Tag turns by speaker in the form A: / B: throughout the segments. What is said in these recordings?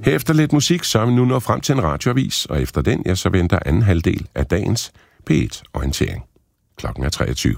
A: Herefter lidt musik, så er vi nu nået frem til en radioavis, og efter den, ja, så venter anden halvdel af dagens P1-orientering. Klokken er 23.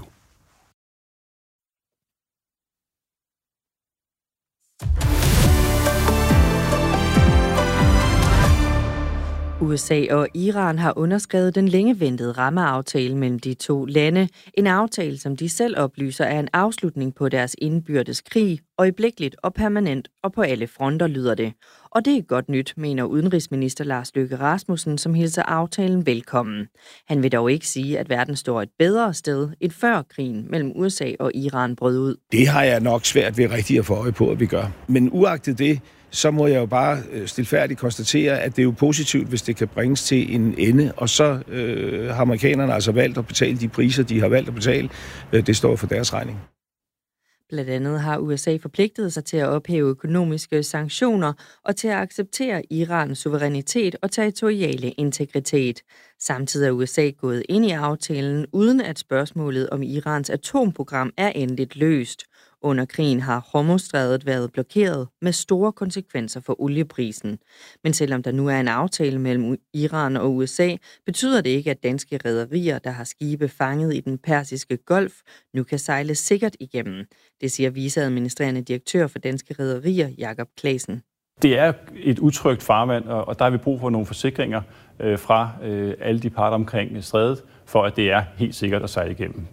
B: USA og Iran har underskrevet den længe ventede rammeaftale mellem de to lande. En aftale, som de selv oplyser, er en afslutning på deres indbyrdes krig, øjeblikkeligt og permanent, og på alle fronter lyder det. Og det er godt nyt, mener udenrigsminister Lars Løkke Rasmussen, som hilser aftalen velkommen. Han vil dog ikke sige, at verden står et bedre sted end før krigen mellem USA og Iran brød ud.
C: Det har jeg nok svært ved rigtig at få øje på, at vi gør. Men uagtet det, så må jeg jo bare stilfærdigt konstatere, at det er jo positivt, hvis det kan bringes til en ende. Og så har amerikanerne altså valgt at betale de priser, de har valgt at betale. Det står for deres regning.
B: Blandt andet har USA forpligtet sig til at ophæve økonomiske sanktioner og til at acceptere Irans suverænitet og territoriale integritet. Samtidig er USA gået ind i aftalen, uden at spørgsmålet om Irans atomprogram er endeligt løst. Under krigen har Hormuzstrædet været blokeret med store konsekvenser for olieprisen. Men selvom der nu er en aftale mellem Iran og USA, betyder det ikke, at danske rederier, der har skibe fanget i den persiske golf, nu kan sejle sikkert igennem. Det siger viceadministrerende direktør for Danske Rederier, Jakob Claesen.
D: Det er et utrygt farvand, og der har vi brug for nogle forsikringer fra alle de parter omkring strædet, for at det er helt sikkert at sejle igennem.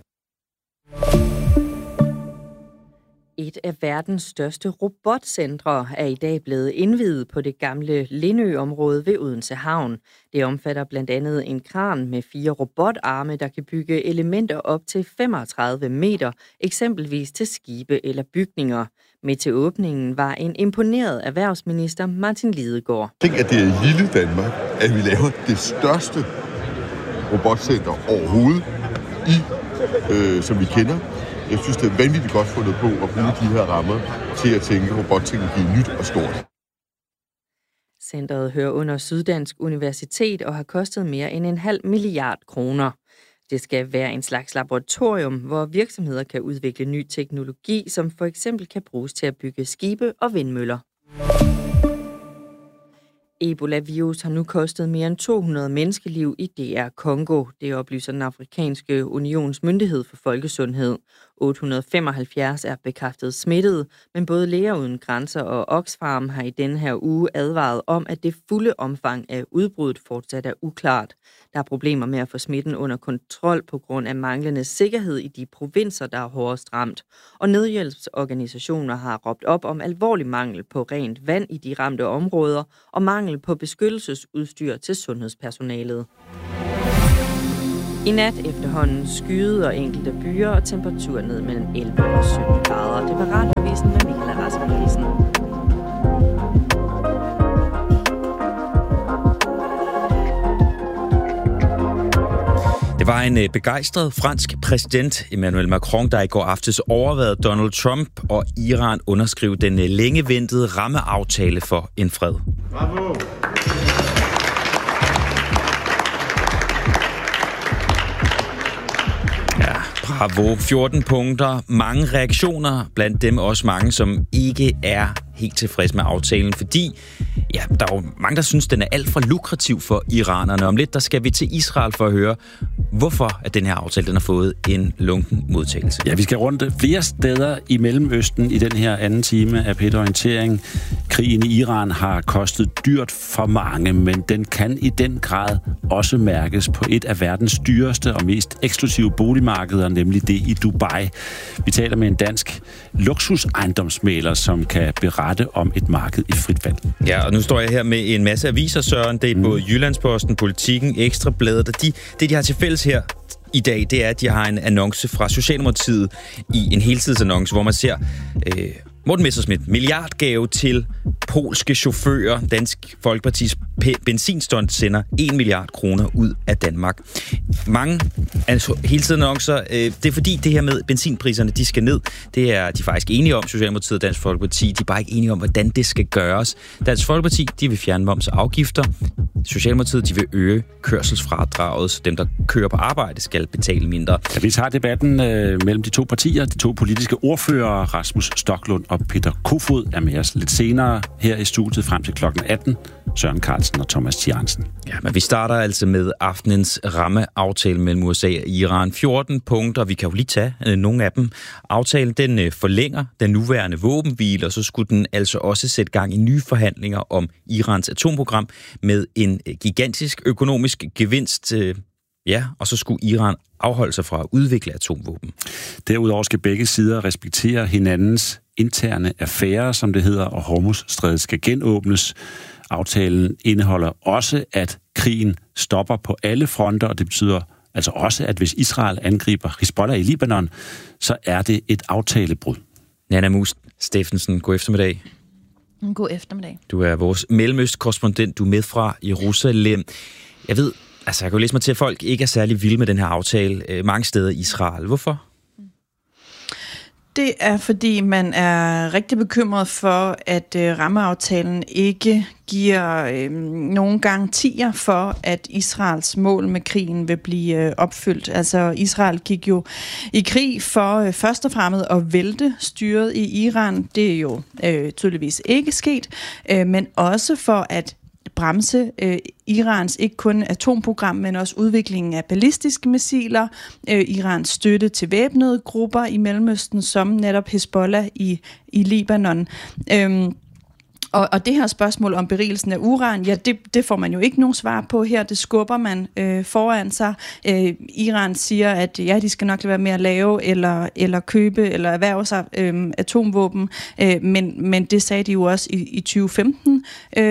B: Et af verdens største robotcentre er i dag blevet indviet på det gamle Lindø-område ved Odense Havn. Det omfatter blandt andet en kran med 4 robotarme, der kan bygge elementer op til 35 meter, eksempelvis til skibe eller bygninger. Med til åbningen var en imponeret erhvervsminister Martin Lidegaard.
E: Tænk, at det er i lille Danmark, at vi laver det største robotcenter overhovedet, som vi kender. Jeg synes, det er vanvittigt godt fundet på at bruge de her rammer til at tænke robotteknologi nyt og stort.
B: Centret hører under Syddansk Universitet og har kostet mere end 0,5 milliard kroner. Det skal være en slags laboratorium, hvor virksomheder kan udvikle ny teknologi, som for eksempel kan bruges til at bygge skibe og vindmøller. Ebola-virus har nu kostet mere end 200 menneskeliv i DR Congo. Det oplyser den afrikanske unions myndighed for folkesundhed. 875 er bekræftet smittede, men både Læger uden grænser og Oxfam har i denne her uge advaret om, at det fulde omfang af udbruddet fortsat er uklart. Der er problemer med at få smitten under kontrol på grund af manglende sikkerhed i de provinser, der er hårdest ramt. Og nødhjælpsorganisationer har råbt op om alvorlig mangel på rent vand i de ramte områder og mangel på beskyttelsesudstyr til sundhedspersonalet. I nat efterhånden skyede og enkelte byer og temperatur ned mellem 11 og 17 grader. Det var Radioavisen med Michael Rasmussen.
F: Det var en begejstret fransk præsident, Emmanuel Macron, der i går aftes overvejede Donald Trump og Iran underskrive den længe ventede rammeaftale for en fred.
G: Bravo!
F: Bravo. 14 punkter, mange reaktioner, blandt dem også mange, som ikke er helt tilfreds med aftalen, fordi der er jo mange, der synes, den er alt for lukrativ for iranerne. Om lidt, der skal vi til Israel for at høre, hvorfor at den her aftale den har fået en lunken modtagelse.
H: Ja, vi skal rundt flere steder i Mellemøsten i den her anden time af P1-orientering. Krigen i Iran har kostet dyrt for mange, men den kan i den grad også mærkes på et af verdens dyreste og mest eksklusive boligmarkeder, nemlig det i Dubai. Vi taler med en dansk luksusejendomsmægler, som kan berette om et marked i frit fald.
F: Ja, og nu står jeg her med en masse aviser, Søren. Det er både Jyllandsposten, Politikken, Ekstrabladet, og det de har til fælles her i dag, det er, at de har en annonce fra Socialdemokratiet i en heltidsannonce, hvor man ser Morten Messerschmidt, milliardgave til polske chauffører. Dansk Folkepartis benzinstunt sender 1 milliard kroner ud af Danmark. Mange heltidsannoncer, det er fordi det her med benzinpriserne, de skal ned. Det er de faktisk enige om, Socialdemokratiet og Dansk Folkeparti. De er bare ikke enige om, hvordan det skal gøres. Dansk Folkeparti, de vil fjerne moms og afgifter. Socialdemokratiet de vil øge kørselsfradraget, så dem, der kører på arbejde, skal betale mindre.
H: Ja, vi tager debatten mellem de to partier. De to politiske ordførere, Rasmus Stoklund og Peter Kofod, er med os lidt senere her i studiet frem til klokken 18. Søren Carlsen og Thomas Tjernsen.
F: Ja, men vi starter altså med aftenens rammeaftale mellem USA og Iran. 14 punkter, vi kan jo lige tage nogle af dem. Aftalen den forlænger den nuværende våbenhvile, og så skulle den altså også sætte gang i nye forhandlinger om Irans atomprogram med en gigantisk økonomisk gevinst. Og så skulle Iran afholde sig fra at udvikle atomvåben.
H: Derudover skal begge sider respektere hinandens interne affærer, som det hedder, og Hormuzstrædet skal genåbnes. Aftalen indeholder også, at krigen stopper på alle fronter, og det betyder altså også, at hvis Israel angriber Hizbollah i Libanon, så er det et aftalebrud.
F: Nanna Mus Steffensen, god eftermiddag.
G: God eftermiddag.
F: Du er vores mellemøstkorrespondent, du er med fra Jerusalem. Jeg kan jo læse mig til, at folk ikke er særlig vilde med den her aftale mange steder i Israel. Hvorfor?
G: Det er, fordi man er rigtig bekymret for, at rammeaftalen ikke giver nogle garantier for, at Israels mål med krigen vil blive opfyldt. Altså, Israel gik jo i krig for først og fremmest at vælte styret i Iran. Det er jo tydeligvis ikke sket, men også for at bremse Irans ikke kun atomprogram, men også udviklingen af ballistiske missiler, Irans støtte til væbnede grupper i Mellemøsten, som netop Hizbollah i Libanon. Og det her spørgsmål om berigelsen af uran, ja, det får man jo ikke nogen svar på her. Det skubber man foran sig. Iran siger, at ja, de skal nok lade være med at lave eller købe eller erhverve sig atomvåben, men det sagde de jo også i 2015.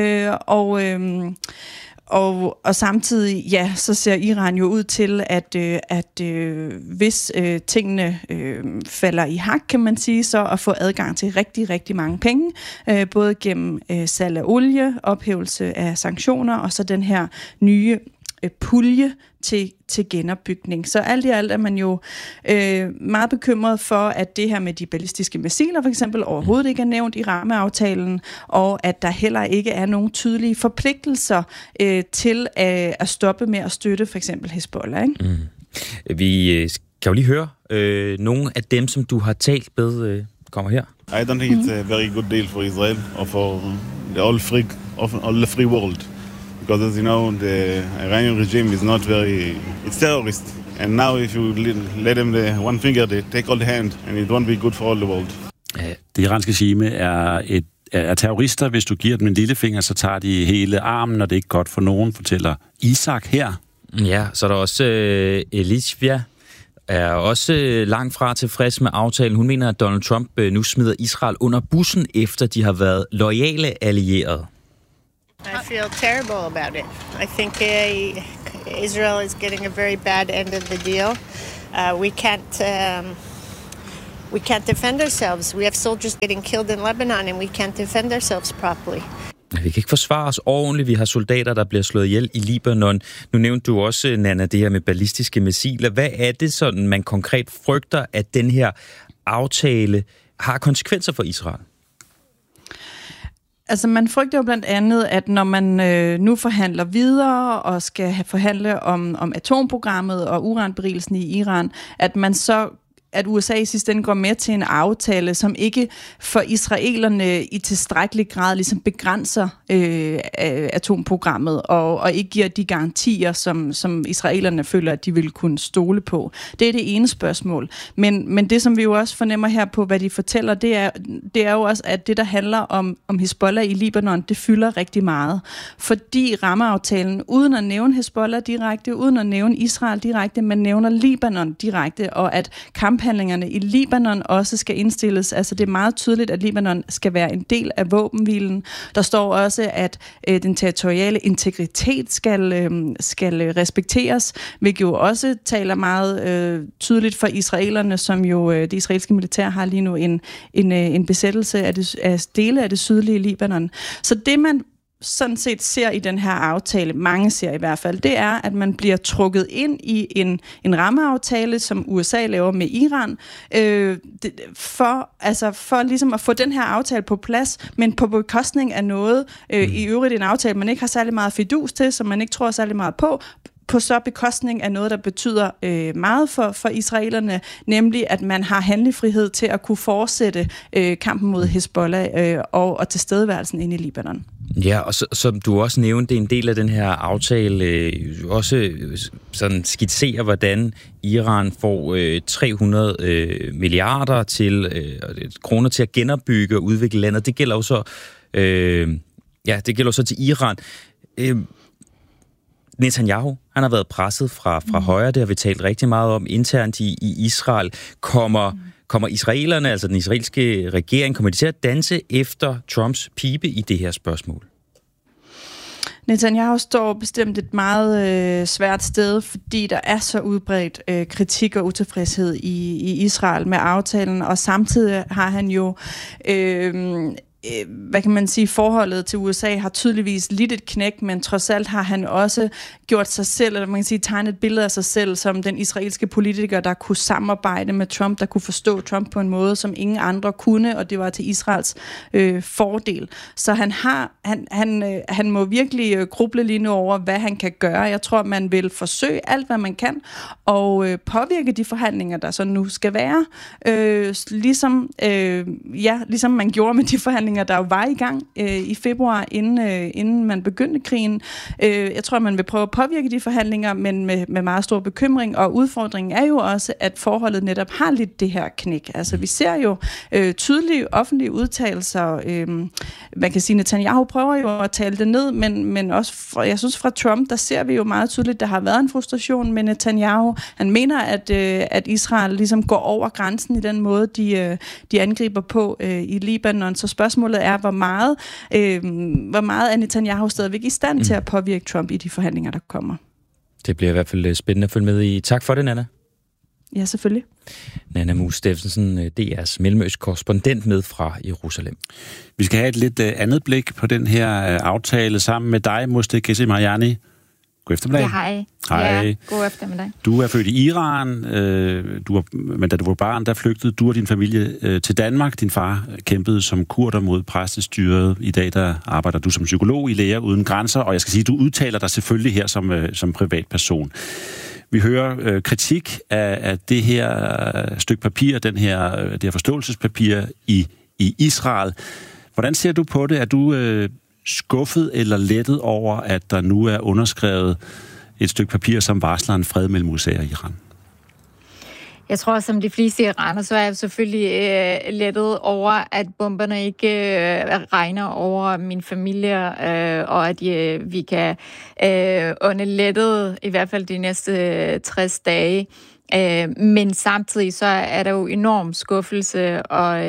G: Og samtidig, ja, så ser Iran jo ud til, at hvis tingene falder i hak, kan man sige, så at få adgang til rigtig, rigtig mange penge, både gennem salg af olie, ophævelse af sanktioner, og så den her nye pulje til genopbygning. Så alt i alt er man jo meget bekymret for, at det her med de ballistiske missiler for eksempel overhovedet ikke er nævnt i rammeaftalen, og at der heller ikke er nogen tydelige forpligtelser til at stoppe med at støtte for eksempel Hizbollah. Ikke?
F: Vi kan jo lige høre nogle af dem, som du har talt med, kommer her.
I: I don't think it's a very good deal for Israel or for the all free world. Because as you know, the Iranian regime is not it's terrorist. And now if you let them the one finger, they take all the hand, and it won't be good for all the world.
H: Det iranske regime er terrorister. Hvis du giver dem en lillefinger, så tager de hele armen, og det er ikke godt for nogen, fortæller Isak her.
F: Ja, så er der også Elishvia, er også langt fra tilfreds med aftalen. Hun mener, at Donald Trump nu smider Israel under bussen, efter de har været loyale allierede.
J: I feel terrible about it. I think Israel is getting a very bad end of the deal. We can't defend ourselves. We have soldiers getting killed in Lebanon, and we can't defend ourselves properly.
F: Vi kan ikke forsvare os ordentligt. Vi har soldater, der bliver slået ihjel i Libanon. Nu nævnte du også, Nanna, det her med ballistiske missiler. Hvad er det sådan, man konkret frygter, at den her aftale har konsekvenser for Israel?
G: Altså, man frygter jo blandt andet, at når man nu forhandler videre og skal forhandle om atomprogrammet og uranberigelsen i Iran, at USA i sidste ende går med til en aftale, som ikke for israelerne i tilstrækkelig grad ligesom begrænser atomprogrammet og ikke giver de garantier, som israelerne føler, at de vil kunne stole på. Det er det ene spørgsmål. Men det, som vi jo også fornemmer her på, hvad de fortæller, det er jo også, at det, der handler om Hizbollah i Libanon, det fylder rigtig meget. Fordi rammeaftalen, uden at nævne Hizbollah direkte, uden at nævne Israel direkte, men nævner Libanon direkte, og at kamphandlingerne i Libanon også skal indstilles. Altså det er meget tydeligt, at Libanon skal være en del af våbenhvilen. Der står også, at den territoriale integritet skal respekteres, hvilket jo også taler meget tydeligt for israelerne, som jo det israelske militær har lige nu en besættelse af dele af det sydlige Libanon. Så det man sådan set ser i den her aftale, mange ser i hvert fald, det er, at man bliver trukket ind i en rammeaftale, som USA laver med Iran, for ligesom at få den her aftale på plads, men på bekostning af noget, i øvrigt en aftale, man ikke har særlig meget fidus til, som man ikke tror særlig meget på så bekostning af noget, der betyder meget for israelerne, nemlig at man har handlefrihed til at kunne fortsætte kampen mod Hezbollah og tilstedeværelsen inde i Libanon.
F: Ja, og som du også nævnte, det er en del af den her aftale, også sådan skitserer, hvordan Iran får 300 milliarder kroner til at genopbygge og udvikle landet. Det gælder jo så, det gælder så til Iran. Netanyahu, han har været presset fra højre, det har vi talt rigtig meget om internt i Israel. Kommer israelerne, altså den israelske regering, kommer de til at danse efter Trumps pibe i det her spørgsmål?
G: Netanyahu står bestemt et meget svært sted, fordi der er så udbredt kritik og utilfredshed i Israel med aftalen, og samtidig har han jo hvad kan man sige, forholdet til USA har tydeligvis lidt et knæk, men trods alt har han også gjort sig selv, eller man kan sige, tegnet et billede af sig selv som den israelske politiker, der kunne samarbejde med Trump, der kunne forstå Trump på en måde, som ingen andre kunne, og det var til Israels fordel. Så han må virkelig gruble lige nu over, hvad han kan gøre. Jeg tror, man vil forsøge alt, hvad man kan, og påvirke de forhandlinger, der så nu skal være, ligesom man gjorde med de forhandlinger, der jo var i gang i februar, inden man begyndte krigen. Jeg tror, man vil prøve at påvirke de forhandlinger, men med meget stor bekymring, og udfordringen er jo også, at forholdet netop har lidt det her knæk. Altså, vi ser jo tydelige offentlige udtalelser. Man kan sige, Netanyahu prøver jo at tale det ned, men også, jeg synes fra Trump, der ser vi jo meget tydeligt, der har været en frustration med Netanyahu. Han mener, at Israel ligesom går over grænsen i den måde, de angriber på i Libanon. Så spørgsmålet er, hvor meget er Netanyahu stadigvæk i stand til at påvirke Trump i de forhandlinger, der kommer.
F: Det bliver i hvert fald spændende at følge med i. Tak for det, Nanna.
G: Ja, selvfølgelig.
F: Nanna Mus Steffensen, DR's mellemøstkorrespondent med fra Jerusalem.
H: Vi skal have et lidt andet blik på den her aftale sammen med dig, Moshtagh Mariani. God eftermiddag.
K: Ja, hej.
H: Hej.
K: Ja, god eftermiddag.
H: Du er født i Iran, men da du var barn, der flygtede du og din familie til Danmark. Din far kæmpede som kurder mod præstestyret. I dag der arbejder du som psykolog i Læger Uden Grænser, og jeg skal sige, du udtaler dig selvfølgelig her som privatperson. Vi hører kritik af det her stykke papir, det her forståelsespapir i Israel. Hvordan ser du på det? Er du skuffet eller lettet over, at der nu er underskrevet et stykke papir, som varsler en fred mellem USA og Iran?
K: Jeg tror, som de fleste iraner, så er jeg selvfølgelig lettet over, at bomberne ikke regner over min familie, og at vi kan ånde lettet, i hvert fald de næste 60 dage. Men samtidig så er der jo enorm skuffelse og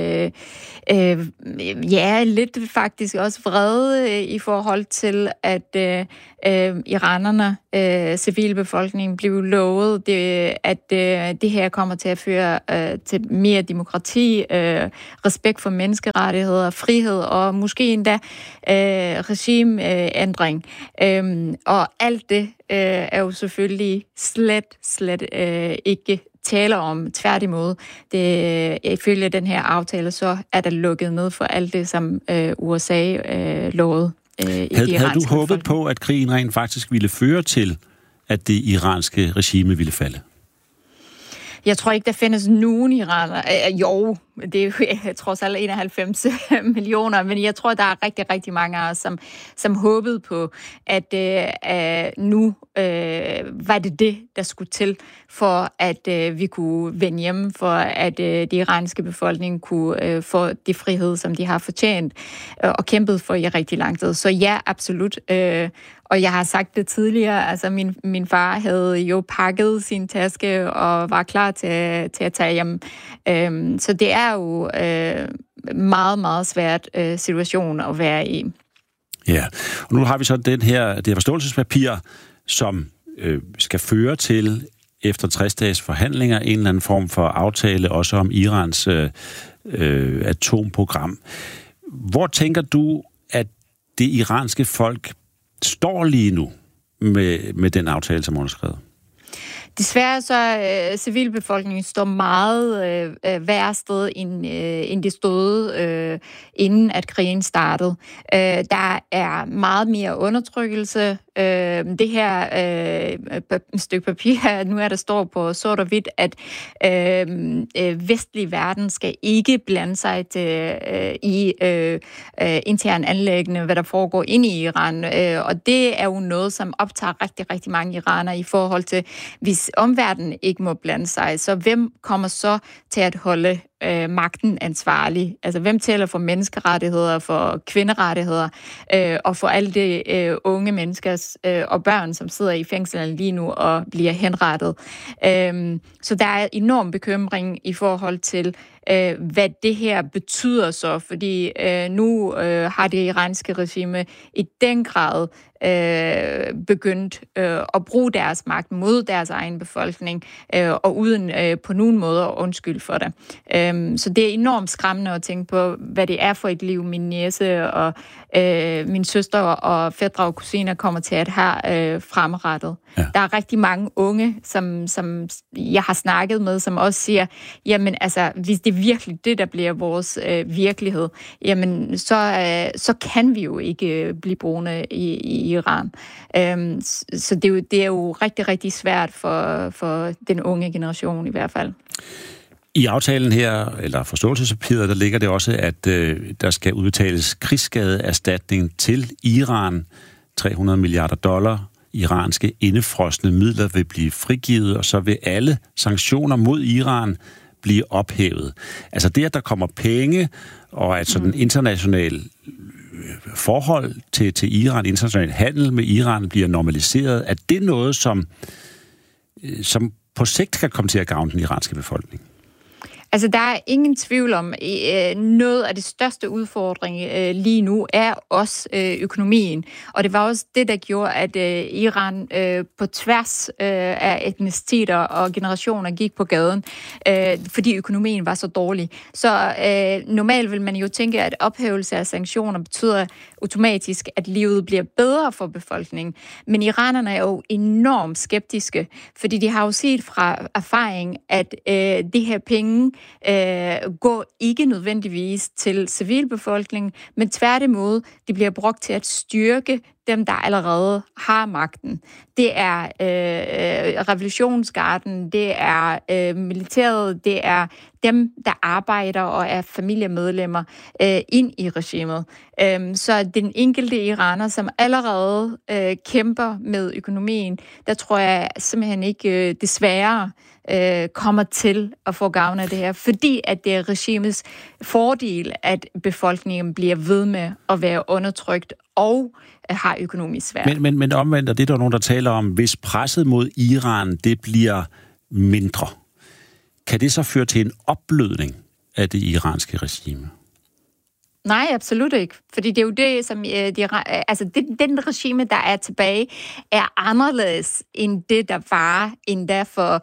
K: lidt faktisk også vrede i forhold til, at iranerne, civilbefolkningen, blev lovet, at det her kommer til at føre til mere demokrati, respekt for menneskerettigheder, frihed og måske endda regimeændring. Og alt det er jo selvfølgelig slet ikke taler om. Tværtimod, ifølge den her aftale, så er der lukket ned for alt det, som USA lovede.
H: Havde du håbet på, at krigen rent faktisk ville føre til, at det iranske regime ville falde?
K: Jeg tror ikke, der findes nogen iraner. Jo, det er jo trods alt 91 millioner, men jeg tror, der er rigtig, rigtig mange af os, som håbede på, at nu var det, der skulle til, for at vi kunne vende hjem, for at det iranske befolkning kunne få de frihed, som de har fortjent og kæmpet for i rigtig lang tid. Så ja, absolut. Og jeg har sagt det tidligere, altså min far havde jo pakket sin taske og var klar til at tage hjem. Så det er jo meget, meget svært situation at være i.
H: Ja, og nu har vi så det her forståelsespapir, som skal føre til, efter 60 dages forhandlinger, en eller anden form for aftale, også om Irans atomprogram. Hvor tænker du, at det iranske folk står lige nu med den aftale, som underskrevet?
K: Desværre så civilbefolkningen står meget værre sted, end det stod, inden at krigen startede. Der er meget mere undertrykkelse. Det her stykke papir her, nu er der står på sort og hvidt, at vestlig verden skal ikke blande sig i intern anliggende, hvad der foregår inde i Iran. Og det er jo noget, som optager rigtig, rigtig mange iranere i forhold til, hvis omverdenen ikke må blande sig, så hvem kommer så til at holde magten ansvarlig? Altså, hvem tæller for menneskerettigheder, for kvinderettigheder, og for alle de unge mennesker og børn, som sidder i fængslerne lige nu og bliver henrettet. Så der er enorm bekymring i forhold til, hvad det her betyder så, fordi nu har det iranske regime i den grad begyndt at bruge deres magt mod deres egen befolkning, og uden på nogen måde at undskylde for det. Så det er enormt skræmmende at tænke på, hvad det er for et liv, min niece og min søster og fætre og kusiner kommer til at have fremrettet. Ja. Der er rigtig mange unge, som jeg har snakket med, som også siger, jamen altså, hvis det er virkelig det, der bliver vores virkelighed, jamen så kan vi jo ikke blive boende i Iran. Så det er jo rigtig, rigtig svært for den unge generation i hvert fald.
H: I aftalen her, eller forståelsespapiret, der ligger det også, at der skal udbetales krigsskadeerstatning til Iran. $300 milliarder iranske indefrosne midler vil blive frigivet, og så vil alle sanktioner mod Iran blive ophævet. Altså det, at der kommer penge, og at sådan international forhold til Iran, international handel med Iran bliver normaliseret, at det er noget, som på sigt kan komme til at gavne den iranske befolkning.
K: Altså, der er ingen tvivl om, noget af det største udfordring lige nu er også økonomien. Og det var også det, der gjorde, at Iran på tværs af etniciteter og generationer gik på gaden, fordi økonomien var så dårlig. Så normalt vil man jo tænke, at ophævelse af sanktioner betyder automatisk, at livet bliver bedre for befolkningen. Men iranerne er jo enormt skeptiske, fordi de har jo set fra erfaring, at de her penge går ikke nødvendigvis til civilbefolkningen, men tværtimod, de bliver brugt til at styrke dem, der allerede har magten. Det er revolutionsgarden, det er militæret, det er dem, der arbejder og er familiemedlemmer ind i regimet. Så den enkelte iraner, som allerede kæmper med økonomien, der tror jeg simpelthen ikke desværre kommer til at få gavn af det her, fordi at det er regimets fordel, at befolkningen bliver ved med at være undertrykt og har økonomisk svært.
H: Men omvendt, og det er der nogen, der taler om, hvis presset mod Iran, det bliver mindre, kan det så føre til en opblødning af det iranske regime?
K: Nej, absolut ikke. Fordi det er jo det, som den regime, der er tilbage, er anderledes end det, der var endda for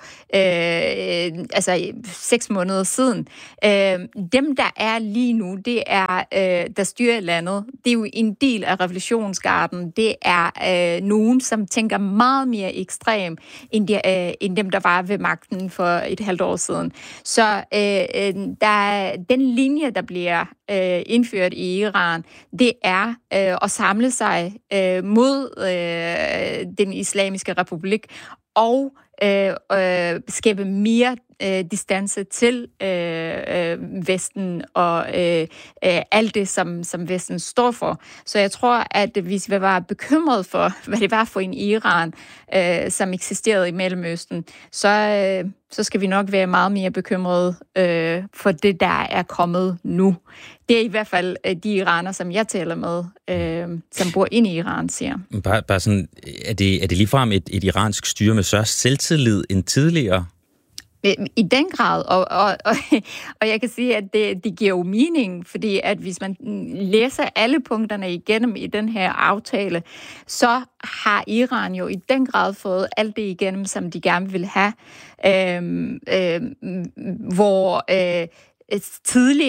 K: 6 måneder siden. Dem, der er lige nu, det er, der styrer landet. Det er jo en del af revolutionsgarden. Det er nogen, som tænker meget mere ekstrem end dem, der var ved magten for et halvt år siden. Så den linje, der bliver indført i Iran, det er at samle sig mod den islamiske republik og skabe mere distance til Vesten og alt det, som Vesten står for. Så jeg tror, at hvis vi var bekymret for, hvad det var for en Iran, som eksisterede i Mellemøsten, så skal vi nok være meget mere bekymrede for det, der er kommet nu. Det er i hvert fald de iraner, som jeg taler med, som bor inde i Iran, siger.
F: Bare sådan, er det ligefrem et iransk styre med større selvtillid end tidligere?
K: I den grad, og jeg kan sige, at det giver jo mening, fordi at hvis man læser alle punkterne igennem i den her aftale, så har Iran jo i den grad fået alt det igennem, som de gerne vil have, hvor tidligere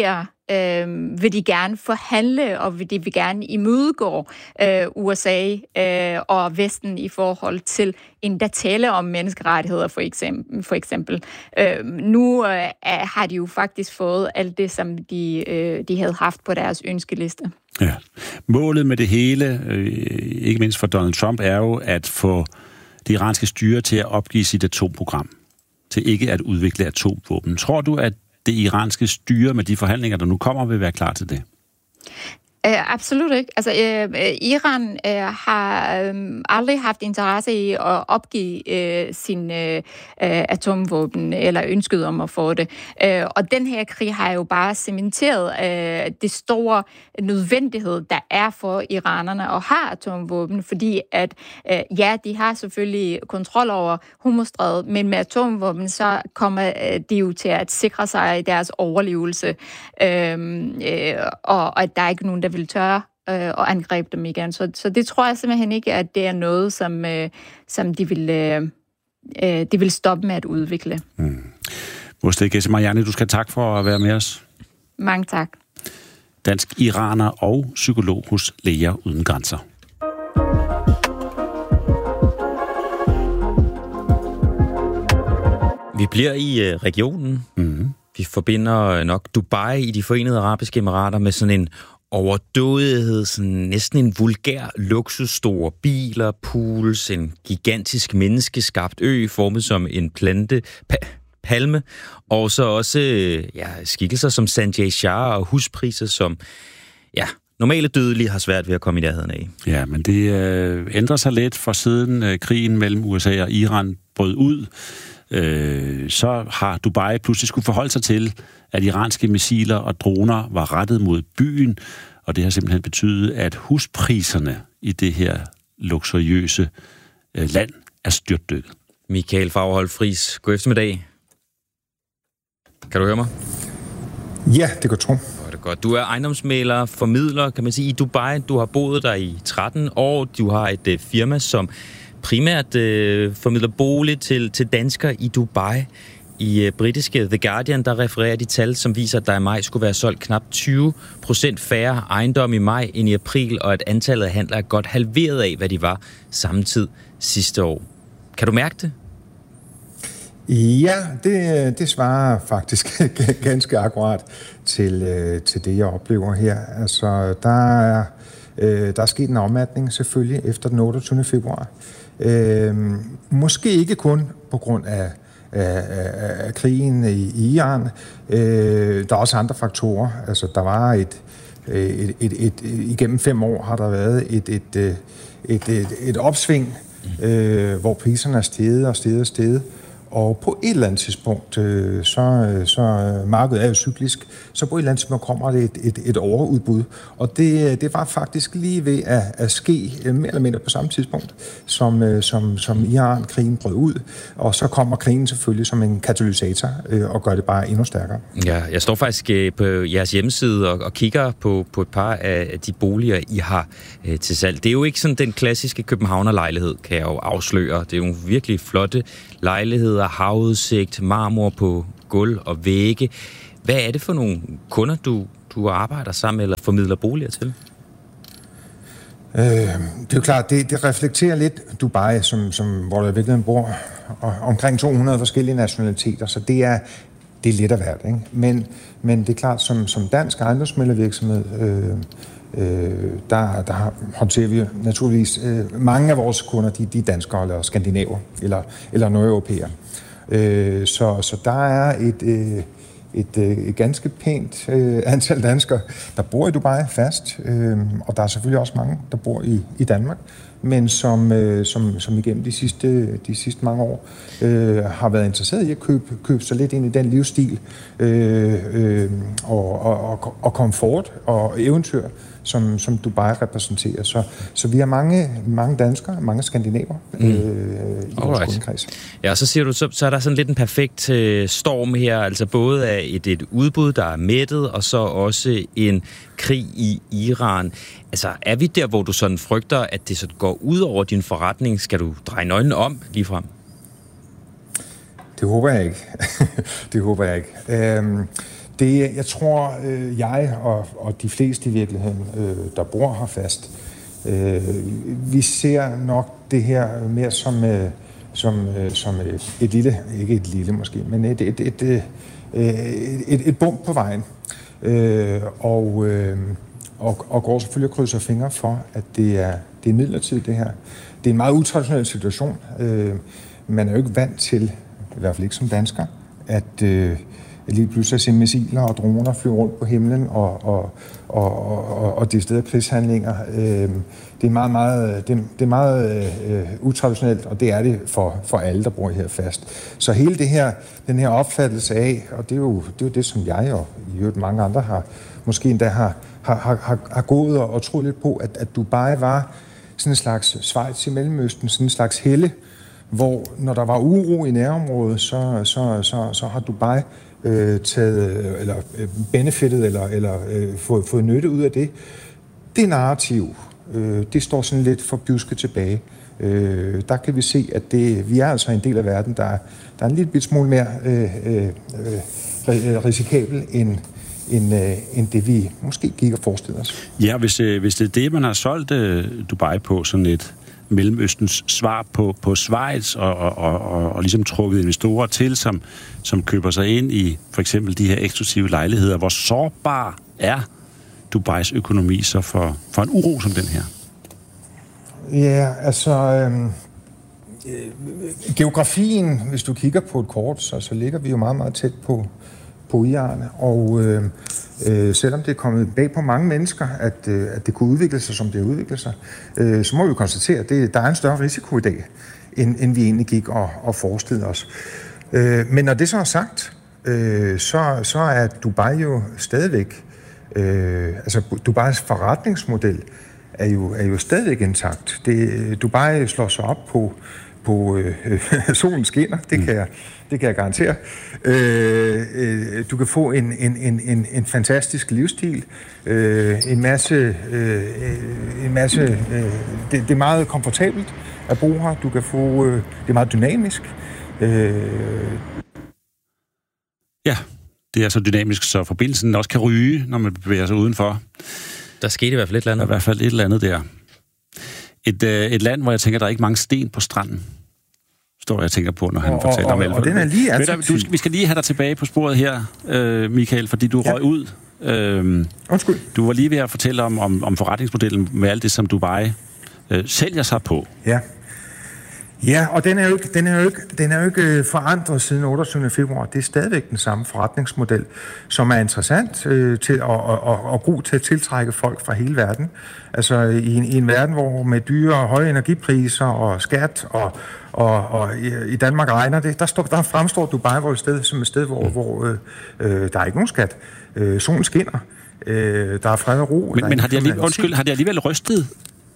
K: vil de gerne forhandle, og de vil gerne imødegå USA og Vesten i forhold til endda tale om menneskerettigheder, for eksempel. Nu har de jo faktisk fået alt det, som de havde haft på deres ønskeliste.
H: Ja. Målet med det hele, ikke mindst for Donald Trump, er jo at få det iranske styre til at opgive sit atomprogram, til ikke at udvikle atomvåben. Tror du, at det iranske styre med de forhandlinger, der nu kommer, vil være klar til det?
K: Absolut ikke. Altså, Iran har aldrig haft interesse i at opgive sin atomvåben, eller ønsket om at få det. Og den her krig har jo bare cementeret det store nødvendighed, der er for iranerne at have atomvåben, fordi at, de har selvfølgelig kontrol over Hormuzstrædet, men med atomvåben, så kommer de jo til at sikre sig deres overlevelse, og at der er ikke nogen, der vil tørre og angribe dem igen. Så det tror jeg simpelthen ikke, at det er noget, som de vil stoppe med at udvikle.
H: Moshtagh Ghezemariani, du skal tak for at være med os.
K: Mange tak.
H: Dansk iraner og psykolog hos Læger Uden Grænser.
F: Vi bliver i regionen. Mm-hmm. Vi forbinder nok Dubai i de Forenede Arabiske Emirater med sådan en overdådighed, sådan næsten en vulgær luksus, store biler, pools, en gigantisk menneskeskabt ø, formet som en palme, og så også skikkelser som Sanjay Shah og huspriser som normale dødelige har svært ved at komme i nærheden af.
H: Ja, men det ændrer sig lidt, for siden krigen mellem USA og Iran brød ud, så har Dubai pludselig skulle forholde sig til, at iranske missiler og droner var rettet mod byen, og det har simpelthen betydet, at huspriserne i det her luksuriøse land er styrtdykket.
F: Michael Fagerholt Friis, god eftermiddag. Kan du høre mig?
L: Ja, det kan tro.
F: Det er godt. Du er ejendomsmægler, formidler, kan man sige, i Dubai. Du har boet der i 13 år. Du har et firma, som primært formidler bolig til danskere i Dubai. I britiske The Guardian, der refererer de tal, som viser, at der i maj skulle være solgt knap 20% færre ejendomme i maj end i april, og at antallet af handler er godt halveret af, hvad de var samme tid sidste år. Kan du mærke det?
L: Ja, det svarer faktisk ganske akkurat til det, jeg oplever her. Altså, der er sket en afmatning selvfølgelig efter den 28. februar. Måske ikke kun på grund af krigen i Iran. Der er også andre faktorer. Altså, der var igennem 5 år har der været et opsving, hvor priserne er steget. Og på et eller andet tidspunkt, så markedet er jo cyklisk, så på et eller andet tidspunkt kommer det et overudbud. Og det var faktisk lige ved at ske mere eller mindre på samme tidspunkt, som Iran-krigen brød ud. Og så kommer krigen selvfølgelig som en katalysator og gør det bare endnu stærkere.
F: Ja, jeg står faktisk på jeres hjemmeside og kigger på et par af de boliger, I har til salg. Det er jo ikke sådan den klassiske københavnerlejlighed, kan jeg jo afsløre. Det er jo virkelig flotte lejligheder, havudsigt, marmor på gulv og vægge. Hvad er det for nogle kunder, du arbejder sammen eller formidler boliger til?
L: Det er jo klart, det reflekterer lidt Dubai, hvor der virkelig bor omkring 200 forskellige nationaliteter, så det er lidt af hvert, ikke? Men det er klart, som dansk ejendomsmæglervirksomhed, der håndterer vi naturligvis mange af vores kunder, de er danskere eller skandinaver eller nordeuropæere. Så der er et ganske pænt antal danskere, der bor i Dubai fast, og der er selvfølgelig også mange, der bor i Danmark, men som igennem de sidste mange år har været interesseret i at købe sig lidt ind i den livsstil og komfort og eventyr, som Dubai repræsenterer. Så vi har mange danskere, mange skandinaver i vores kundekreds.
F: Ja, så siger du, så er der sådan lidt en perfekt storm her, altså både af et udbud, der er mættet, og så også en krig i Iran. Altså, er vi der, hvor du sådan frygter, at det så går ud over din forretning? Skal du dreje nøglen om ligefrem?
L: Det håber jeg ikke. Det håber jeg ikke. Jeg tror, jeg og de fleste i virkeligheden, der bor her fast, vi ser nok det her mere som et lille, ikke et lille måske, men et bump på vejen. Og går selvfølgelig og krydser fingre for, at det er midlertidigt, det her. Det er en meget utraditionel situation. Man er jo ikke vant til, i hvert fald ikke som dansker, at lige pludselig se missiler og droner flyve rundt på himlen og det steder krigshandlinger. Det er meget utraditionelt, og det er det for alle, der bor her fast. Så hele den her opfattelse af, og det er jo det, som jeg og i øvrigt mange andre måske endda har gået og troet lidt på, at Dubai var sådan en slags Schweiz i Mellemøsten, sådan en slags helle, hvor når der var uro i nærområdet, så har Dubai taget eller benefitet eller fået nytte ud af det. Det narrativ, det står sådan lidt for bjuske tilbage. Der kan vi se, at vi er altså en del af verden, der er en lille bit smule mere risikabel end det, vi måske gik og forestillede os. Ja, hvis det er det, man har solgt Dubai på, sådan et Mellemøstens svar på Schweiz, og ligesom trukket investorer til, som køber sig ind i for eksempel de her eksklusive lejligheder. Hvor sårbar er Dubais økonomi så for en uro som den her? Ja, altså geografien, hvis du kigger på et kort, så ligger vi jo meget, meget tæt på Iran, og selvom det er kommet bag på mange mennesker, at det kunne udvikle sig, som det har udviklet sig, så må vi konstatere, at der er en større risiko i dag, end vi egentlig gik og forestillede os. Men når det så er sagt, så er Dubai jo stadigvæk, altså Dubais forretningsmodel er jo stadigvæk intakt. Dubai slår sig op på solen skinner, det kan jeg garantere. Du kan få en fantastisk livsstil, en masse det er meget komfortabelt at bo her. Du kan få det er meget dynamisk.
H: Ja, det er så dynamisk, så forbindelsen også kan ryge, når man bevæger sig udenfor.
F: Der skete i hvert fald et eller andet.
H: Der er i hvert fald et eller andet der. Et land, hvor jeg tænker, der er ikke mange sten på stranden. Står jeg tænker på, når han fortæller om
L: og den er lige attraktiv.
H: Vi skal lige have dig tilbage på sporet her, Michael, fordi du røg ud.
L: Undskyld.
H: Du var lige ved at fortælle om forretningsmodellen med alt det, som Dubai sælger sig på.
L: Ja. Ja, og den er jo ikke forandret siden 28. februar. Det er stadigvæk den samme forretningsmodel, som er interessant til og god til at tiltrække folk fra hele verden. Altså i en verden, hvor med dyre og høje energipriser og skat og i Danmark regner det, der fremstår Dubai som et sted, hvor der er ikke nogen skat. Solen skinner. Der er fred og ro.
H: Men har de alligevel rystet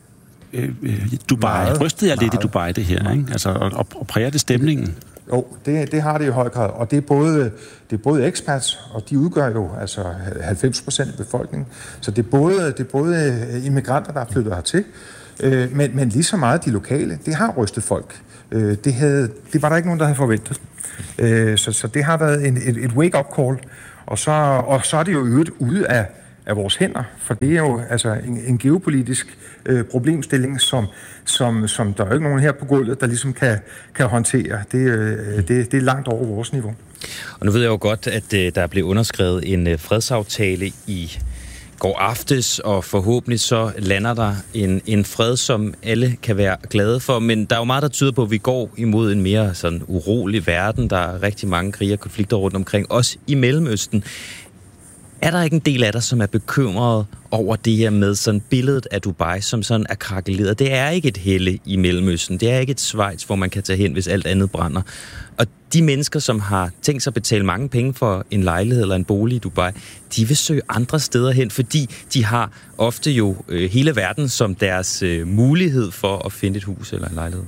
H: Dubai? Rystede jeg lidt i Dubai, det her, ikke? Altså, og præger det stemningen?
L: Jo, det har det i høj grad, og det er både expats, og de udgør jo altså 90% af befolkningen, så det er både immigranter, der er flyttet hertil, men lige så meget de lokale, det har rystet folk. Det var der ikke nogen, der havde forventet. Så det har været et wake-up call, og så er det jo øget ude af vores hænder, for det er jo altså en geopolitisk problemstilling, som der er jo ikke nogen her på gulvet, der ligesom kan håndtere. Det er langt over vores niveau.
F: Og nu ved jeg jo godt, at der blev underskrevet en fredsaftale i går aftes, og forhåbentlig så lander der en fred, som alle kan være glade for. Men der er jo meget, der tyder på, at vi går imod en mere sådan urolig verden. Der er rigtig mange krige og konflikter rundt omkring, også i Mellemøsten. Er der ikke en del af dig, som er bekymret over det her med sådan billedet af Dubai, som sådan er krakeleret? Det er ikke et helle i Mellemøsten. Det er ikke et Schweiz, hvor man kan tage hen, hvis alt andet brænder. Og de mennesker, som har tænkt sig at betale mange penge for en lejlighed eller en bolig i Dubai, de vil søge andre steder hen, fordi de har ofte jo hele verden som deres mulighed for at finde et hus eller en lejlighed.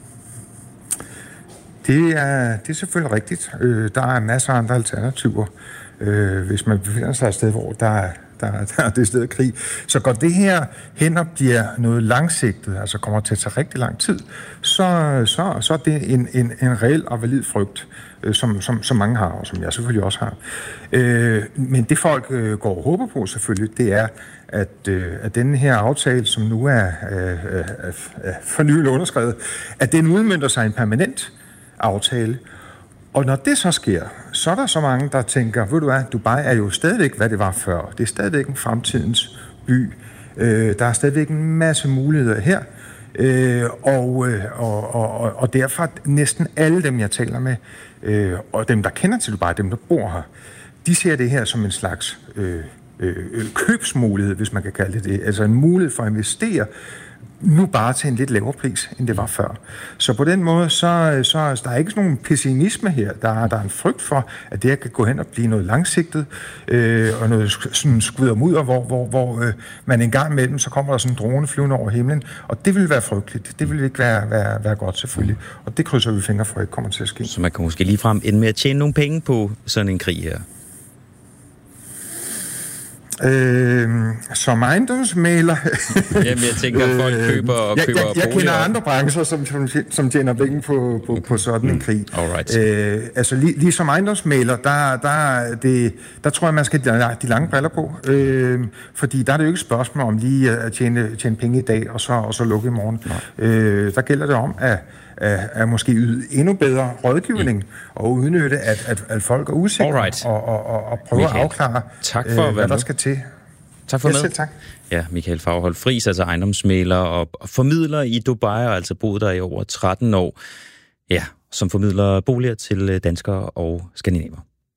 L: Det er selvfølgelig rigtigt. Der er masser af andre alternativer. Hvis man befinder sig et sted, hvor der der er det sted krig. Så går det her hen og bliver noget langsigtet, altså kommer til at tage rigtig lang tid, så er det en reel og valid frygt, som mange har, og som jeg selvfølgelig også har. Men det folk går og håber på selvfølgelig, det er, at denne her aftale, som nu er for nylig underskrevet, at den udmønter sig en permanent aftale. Og når det så sker, så er der så mange, der tænker, ved du hvad, Dubai er jo stadigvæk, hvad det var før. Det er stadigvæk en fremtidens by. Der er stadigvæk en masse muligheder her. Og derfor næsten alle dem, jeg taler med, og dem, der kender til Dubai, dem, der bor her, de ser det her som en slags købsmulighed, hvis man kan kalde det det. Altså en mulighed for at investere, nu bare til en lidt lavere pris, end det var før. Så på den måde, så der er ikke sådan nogen pessimisme her. Der er en frygt for, at det her kan gå hen og blive noget langsigtet, og noget sådan skudder mudder, hvor man en gang imellem, så kommer der sådan en drone flyvende over himlen, og det vil være frygteligt. Det vil ikke være godt, selvfølgelig. Og det krydser vi fingre for, at ikke kommer til at ske.
F: Så man kan måske ligefrem ende med at tjene nogle penge på sådan en krig her?
L: Som ejendomsmægler.
F: Jamen, jeg tænker, at folk køber boliger.
L: Jeg kender andre brancher, som tjener penge på sådan en krig. Altså, lige som ejendomsmægler, der tror jeg, man skal have de lange briller på. Fordi der er det jo ikke et spørgsmål om lige at tjene penge i dag, og så lukke i morgen. Der gælder det om at måske yde endnu bedre rådgivning og udnytte, at folk er usikre og prøve at afklare, hvad der skal til.
F: Tak for med.
L: Tak.
F: Ja, Michael Faurholt Friis, altså ejendomsmægler og formidler i Dubai, og altså boet der i over 13 år. Ja, som formidler boliger til danskere og skandinaver.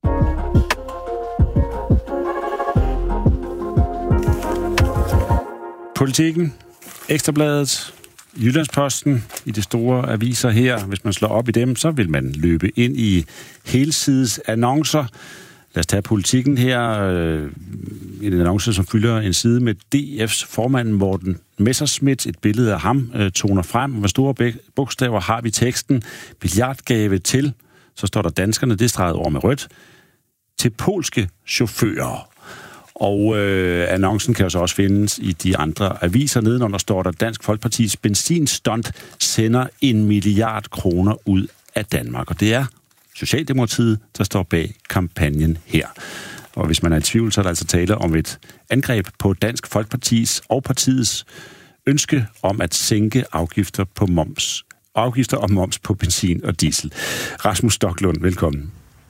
H: Politikken, Ekstrabladet, Jyllandsposten, i de store aviser her, hvis man slår op i dem, så vil man løbe ind i helsides annoncer. Lad os tage Politikken her. En annonce, som fylder en side med DF's formand Morten Messerschmidt. Et billede af ham toner frem. Med store bogstaver har vi teksten: milliardgave til, så står der danskerne, det streget over med rødt, til polske chauffører. Og annoncen kan jo så også findes i de andre aviser. Nedenunder står der: Dansk Folkepartis benzinstunt sender 1 milliard kroner ud af Danmark. Og det er Socialdemokratiet, der står bag kampagnen her. Og hvis man er i tvivl, så er der altså tale om et angreb på Dansk Folkepartis og partiets ønske om at sænke afgifter og moms på benzin og diesel. Rasmus Stoklund, velkommen.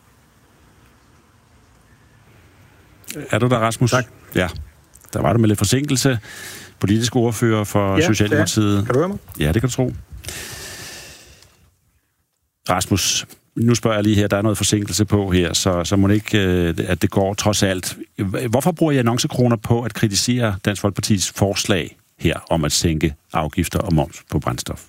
H: Er du der, Rasmus?
M: Tak.
H: Ja, der var du med lidt forsinkelse. Politisk ordfører for Socialdemokratiet.
M: Ja, kan du høre mig?
H: Ja, det kan du tro. Rasmus, nu spørger jeg lige her, der er noget forsinkelse på her, så må det ikke, at det går trods alt. Hvorfor bruger I annoncekroner på at kritisere Dansk Folkepartis forslag her om at sænke afgifter og moms på brændstof?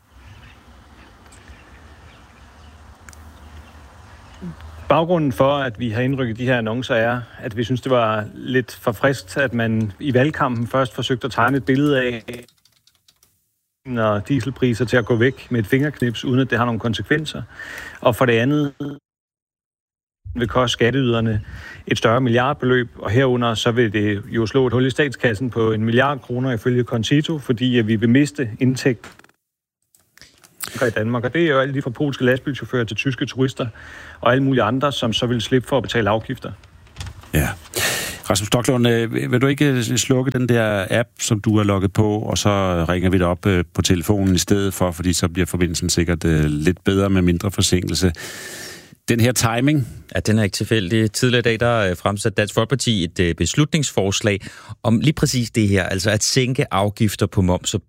M: Baggrunden for, at vi har indrykket de her annoncer, er, at vi synes, det var lidt for friskt, at man i valgkampen først forsøgte at tegne et billede af, når dieselpriser til at gå væk med et fingerknips, uden at det har nogle konsekvenser. Og for det andet vil koste skatteyderne et større milliardbeløb, og herunder så vil det jo slå et hul i statskassen på 1 milliard kroner ifølge Concito, fordi vi vil miste indtægt i Danmark. Og det er jo alle de fra polske lastbilchauffører til tyske turister og alle mulige andre, som så vil slippe for at betale afgifter.
H: Ja. Rasmus Stoklund, vil du ikke slukke den der app, som du har logget på, og så ringer vi dig op på telefonen i stedet for, fordi så bliver forbindelsen sikkert lidt bedre med mindre forsinkelse. Den her timing?
F: Ja, den er ikke tilfældig. Tidligere i dag, der fremsatte Dansk Folkeparti et beslutningsforslag om lige præcis det her, altså at sænke afgifter på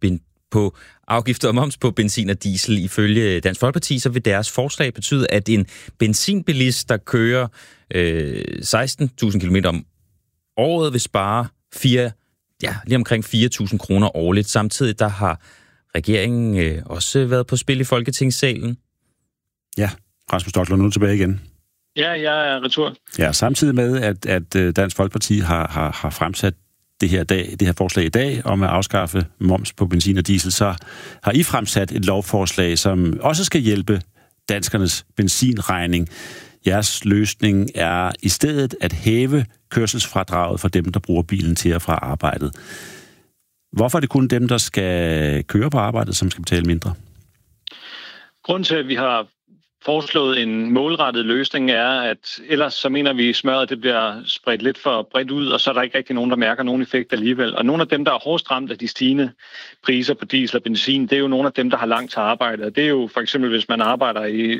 F: moms på benzin og diesel. Ifølge Dansk Folkeparti, så vil deres forslag betyde, at en benzinbilist, der kører 16.000 km om året, vil spare lige omkring 4.000 kroner årligt. Samtidig der har regeringen også været på spil i Folketingssalen.
H: Ja, Rasmus Stoklund, nu tilbage igen.
M: Ja, jeg er retur.
H: Ja, samtidig med, at Dansk Folkeparti har fremsat det her forslag i dag om at afskaffe moms på benzin og diesel, så har I fremsat et lovforslag, som også skal hjælpe danskernes benzinregning. jeres løsning er i stedet at hæve kørselsfradraget for dem, der bruger bilen til og fra arbejdet. Hvorfor er det kun dem, der skal køre på arbejdet, som skal betale mindre?
M: Grunden til, at vi har foreslået en målrettet løsning er, at ellers så mener vi, at smøret det bliver spredt lidt for bredt ud, og så er der ikke rigtig nogen, der mærker nogen effekt alligevel. Og nogle af dem, der er hårdest ramt af de stigende priser på diesel og benzin, det er jo nogle af dem, der har langt til arbejde. Og det er jo for eksempel, hvis man arbejder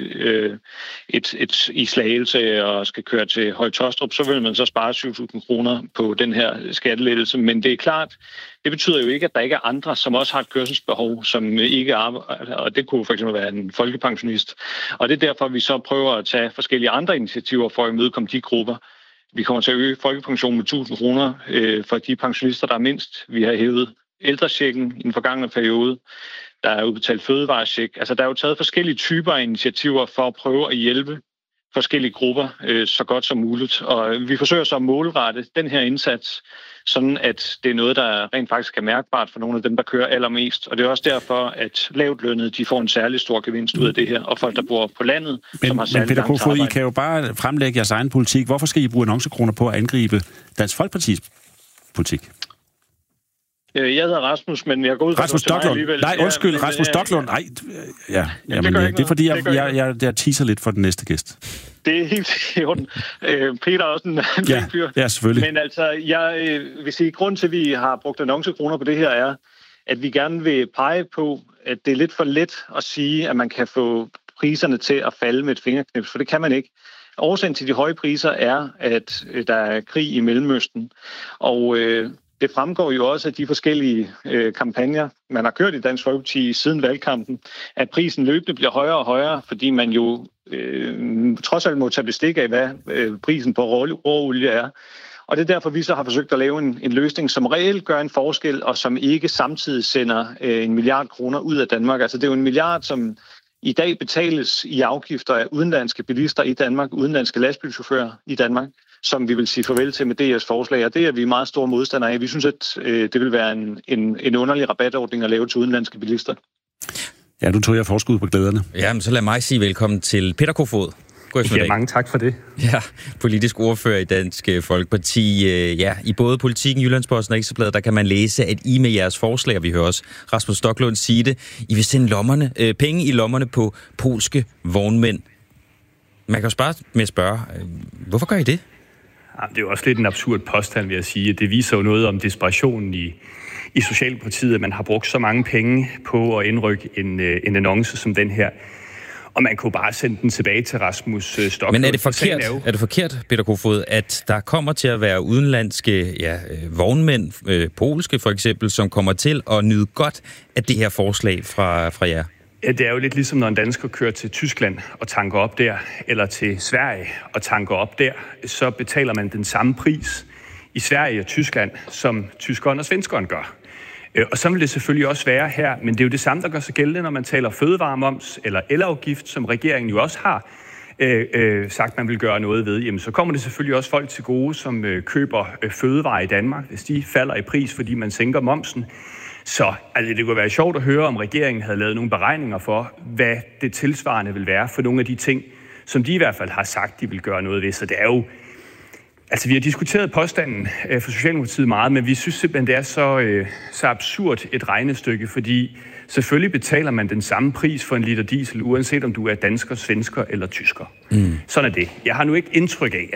M: i Slagelse og skal køre til Høje Taastrup, så vil man så spare 7.000 kroner på den her skattelettelse. Men det er klart, det betyder jo ikke, at der ikke er andre, som også har et kørselsbehov, som ikke arbejder, og det kunne for eksempel være en folkepensionist. Og det er derfor, vi så prøver at tage forskellige andre initiativer for at imødekomme de grupper. Vi kommer til at øge folkepensionen med 1.000 kroner for de pensionister, der er mindst. Vi har hævet ældrechecken i den forgangne periode. Der er udbetalt fødevarecheck. Altså, der er jo taget forskellige typer af initiativer for at prøve at hjælpe forskellige grupper så godt som muligt. Og vi forsøger så at målrette den her indsats, sådan at det er noget, der rent faktisk er mærkbart for nogle af dem, der kører allermest. Og det er også derfor, at lavtlønnede, de får en særlig stor gevinst ud af det her, og folk, der bor på landet, som har særlig langt arbejde.
H: I kan jo bare fremlægge jeres egen politik. Hvorfor skal I bruge annoncekroner på at angribe Dansk Folkepartis politik?
M: Jeg hedder Rasmus, men jeg går ud fra
H: Rasmus Stoklund. Nej, undskyld, Rasmus Stoklund. Nej, det er fordi, jeg teaser lidt for den næste gæst.
M: Det er helt i orden. Peter er også en fyr.
H: Ja, selvfølgelig.
M: Men altså, jeg vil sige, grund til, at vi har brugt annoncekroner på det her, er, at vi gerne vil pege på, at det er lidt for let at sige, at man kan få priserne til at falde med et fingerknips, for det kan man ikke. Årsagen til de høje priser er, at der er krig i Mellemøsten, og det fremgår jo også af de forskellige kampagner, man har kørt i Dansk Folkeparti siden valgkampen, at prisen løbende bliver højere og højere, fordi man jo trods alt må tage bestik af, hvad prisen på råolie er. Og det er derfor, vi så har forsøgt at lave en løsning, som reelt gør en forskel, og som ikke samtidig sender 1 milliard kroner ud af Danmark. Altså det er jo 1 milliard, som i dag betales i afgifter af udenlandske bilister i Danmark, udenlandske lastbilchauffører i Danmark, som vi vil sige farvel til med DR's forslag, og det er vi meget store modstandere af. Vi synes, at det vil være en underlig rabatordning at lave til udenlandske bilister.
H: Ja, nu tog jeg forskud på glæderne.
F: Jamen, så lad mig sige velkommen til Peter Kofod.
M: Ja, mange tak for det.
F: Ja, politisk ordfører i Dansk Folkeparti. Ja, i både Politiken, Jyllandsposten og Ekstrabladet, der kan man læse, at I med jeres forslag, og vi hører også Rasmus Stoklund sige det, I vil sende penge i lommerne på polske vognmænd. Man kan jo spørge, hvorfor gør I det?
N: Ja, det er jo også lidt en absurd påstand, vil jeg sige. Det viser jo noget om desperationen i Socialdemokratiet, at man har brugt så mange penge på at indrykke en annonce som den her. Og man kunne bare sende den tilbage til Rasmus Stoklund.
F: Men er det forkert, Peter Kofod, at der kommer til at være udenlandske vognmænd, polske for eksempel, som kommer til at nyde godt af det her forslag fra jer?
N: Ja, det er jo lidt ligesom, når en dansker kører til Tyskland og tanker op der, eller til Sverige og tanker op der, så betaler man den samme pris i Sverige og Tyskland, som tyskeren og svenskeren gør. Og så vil det selvfølgelig også være her, men det er jo det samme, der gør sig gældende, når man taler fødevaremoms eller elafgift, som regeringen jo også har sagt, man vil gøre noget ved. Jamen, så kommer det selvfølgelig også folk til gode, som køber fødevarer i Danmark, hvis de falder i pris, fordi man sænker momsen. Så altså, det kunne være sjovt at høre, om regeringen havde lavet nogle beregninger for, hvad det tilsvarende vil være for nogle af de ting, som de i hvert fald har sagt, de vil gøre noget ved. Så det er jo... Altså, vi har diskuteret påstanden for Socialdemokratiet meget, men vi synes simpelthen, det er så absurd et regnestykke, fordi selvfølgelig betaler man den samme pris for en liter diesel, uanset om du er dansker, svensker eller tysker. Sådan er det. Jeg har nu ikke indtryk af,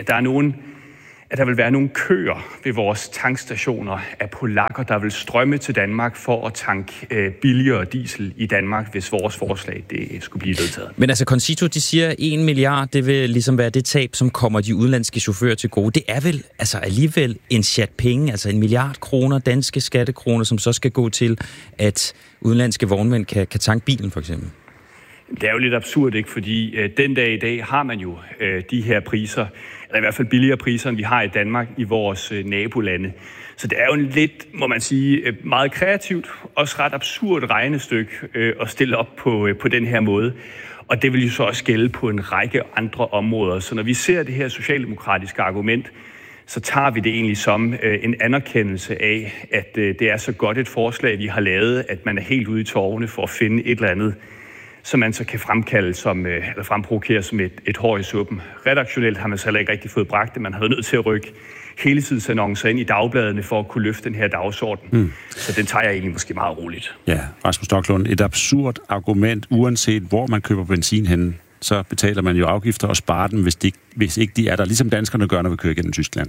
N: at der vil være nogle køer ved vores tankstationer af polakker, der vil strømme til Danmark for at tanke billigere diesel i Danmark, hvis vores forslag det skulle blive vedtaget.
F: Men altså, Concito, de siger, 1 milliard, det vil ligesom være det tab, som kommer de udenlandske chauffører til gode. Det er vel altså alligevel en chat penge, altså 1 milliard kroner, danske skattekroner, som så skal gå til, at udenlandske vognmænd kan tanke bilen, for eksempel.
N: Det er jo lidt absurd, ikke? Fordi den dag i dag har man jo de her priser, eller i hvert fald billigere priser, end vi har i Danmark i vores nabolande. Så det er jo en lidt, må man sige, meget kreativt, også ret absurd regnestykke at stille op på den her måde. Og det vil jo så også gælde på en række andre områder. Så når vi ser det her socialdemokratiske argument, så tager vi det egentlig som en anerkendelse af, at det er så godt et forslag, vi har lavet, at man er helt ude i tårne for at finde et eller andet som man så kan fremprovokere som et hår i suppen. Redaktionelt har man så heller ikke rigtig fået bragt det. Man har været nødt til at rykke heltidsannoncer ind i dagbladene for at kunne løfte den her dagsorden. Så den tager jeg egentlig måske meget roligt.
H: Ja, Rasmus Stoklund, et absurd argument, uanset hvor man køber benzin henne, så betaler man jo afgifter og sparer dem, hvis ikke de er der, ligesom danskerne gør, når vi kører gennem Tyskland.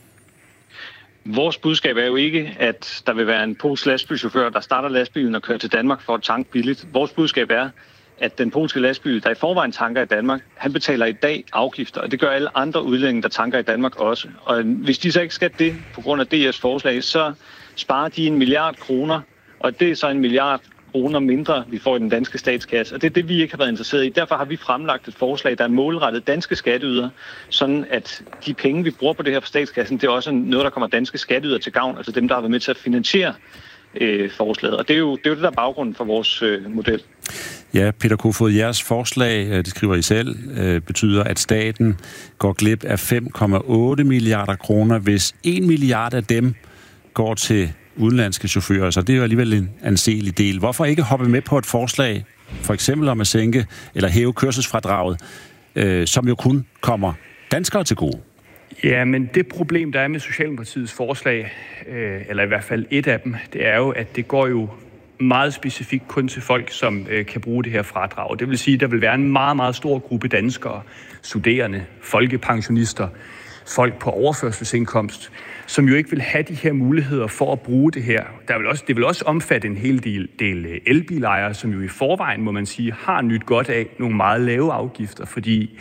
M: Vores budskab er jo ikke, at der vil være en polsk lastbilchauffør, der starter lastbilen og kører til Danmark for at tanke billigt. Vores budskab er, at den polske lastbil, der i forvejen tanker i Danmark, han betaler i dag afgifter, og det gør alle andre udlændinge, der tanker i Danmark også. Og hvis de så ikke skal det på grund af DF's forslag, så sparer de 1 milliard kroner, og det er så 1 milliard kroner mindre, vi får i den danske statskasse. Og det er det, vi ikke har været interesseret i. Derfor har vi fremlagt et forslag, der er målrettet danske skatteydere, sådan at de penge, vi bruger på det her på statskassen, det er også noget, der kommer danske skatteydere til gavn, altså dem, der har været med til at finansiere forslaget. Og det er jo det, der er baggrunden for vores model.
H: Ja, Peter Kofod, jeres forslag, det skriver I selv, betyder, at staten går glip af 5,8 milliarder kroner, hvis 1 milliard af dem går til udenlandske chauffører, så det er jo alligevel en anselig del. Hvorfor ikke hoppe med på et forslag, for eksempel om at sænke eller hæve kørselsfradraget, som jo kun kommer danskere til gode?
N: Ja, men det problem, der er med Socialdemokratiets forslag, eller i hvert fald et af dem, det er jo, at det går jo meget specifikt kun til folk, som kan bruge det her fradrag. Det vil sige, at der vil være en meget, meget stor gruppe danskere, studerende, folkepensionister, folk på overførselsindkomst, som jo ikke vil have de her muligheder for at bruge det her. Det vil også omfatte en hel del elbilejere, som jo i forvejen, må man sige, har nyt godt af nogle meget lave afgifter, fordi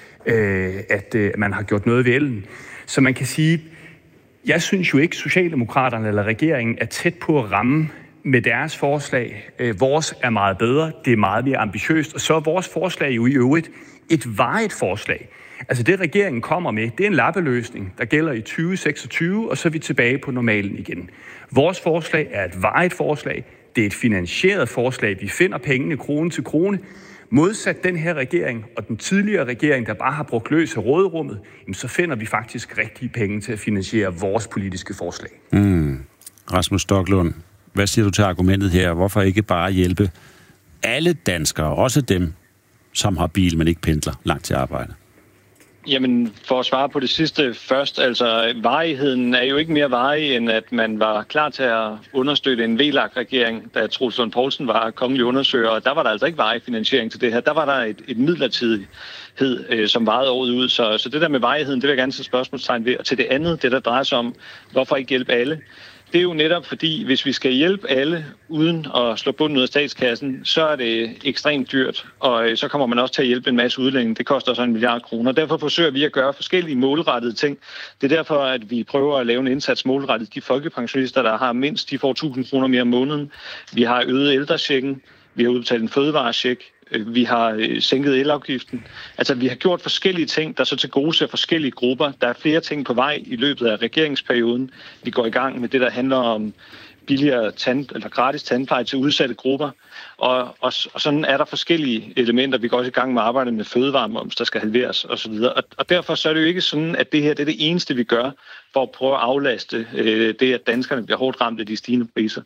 N: at man har gjort noget ved elen. Så man kan sige, jeg synes jo ikke, Socialdemokraterne eller regeringen er tæt på at ramme med deres forslag. Vores er meget bedre, det er meget mere ambitiøst, og så er vores forslag jo i øvrigt et varigt forslag. Altså det, regeringen kommer med, det er en lappeløsning, der gælder i 2026, og så er vi tilbage på normalen igen. Vores forslag er et varigt forslag, det er et finansieret forslag, vi finder pengene krone til krone. Modsat den her regering og den tidligere regering, der bare har brugt løs af råderummet, så finder vi faktisk rigtige penge til at finansiere vores politiske forslag.
H: Rasmus Stoklund, hvad siger du til argumentet her? Hvorfor ikke bare hjælpe alle danskere, også dem, som har bil, men ikke pendler langt til arbejde?
M: Jamen, for at svare på det sidste først, altså varigheden er jo ikke mere varig, end at man var klar til at understøtte en VLAK-regering, da Troels Lund Poulsen var kongelig undersøger, og der var der altså ikke varig finansiering til det her. Der var der et midlertidighed, som varede året ud, så det der med varigheden, det vil jeg gerne sætte spørgsmålstegn ved. Og til det andet, det der drejer sig om, hvorfor ikke hjælpe alle? Det er jo netop fordi, hvis vi skal hjælpe alle uden at slå bunden ud af statskassen, så er det ekstremt dyrt, og så kommer man også til at hjælpe en masse udlændinge. Det koster så 1 milliard kroner. Derfor forsøger vi at gøre forskellige målrettede ting. Det er derfor, at vi prøver at lave en indsats målrettet. De folkepensionister, der har mindst, de får 1.000 kroner mere om måneden. Vi har øget ældrechecken. Vi har udbetalt en fødevarecheck. Vi har sænket elafgiften. Altså, vi har gjort forskellige ting, der så til gode ser forskellige grupper. Der er flere ting på vej i løbet af regeringsperioden. Vi går i gang med det, der handler om billigere eller gratis tandpleje til udsatte grupper. Og sådan er der forskellige elementer. Vi går også i gang med at arbejde med fødevaremoms, der skal halveres osv. Og derfor så er det jo ikke sådan, at det her det er det eneste, vi gør for at prøve at aflaste det, at danskerne bliver hårdt ramt af de stigende priser.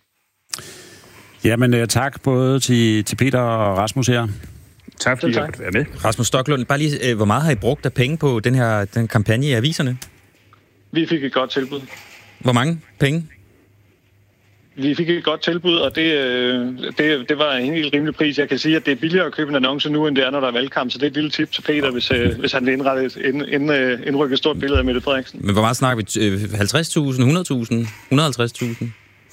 H: Jamen tak både til Peter og Rasmus her.
N: Tak fordi jeg måtte være med.
F: Rasmus Stoklund, bare lige, hvor meget har I brugt af penge på den kampagne i aviserne?
M: Vi fik et godt tilbud.
F: Hvor mange penge?
M: Vi fik et godt tilbud, og det var en helt rimelig pris. Jeg kan sige, at det er billigere at købe en annonce nu, end det er, når der er valgkamp. Så det er et lille tip til Peter, hvis han vil indrykke et stort billede af Mette Frederiksen.
F: Men hvor meget snakker vi? 50.000? 100.000? 150.000?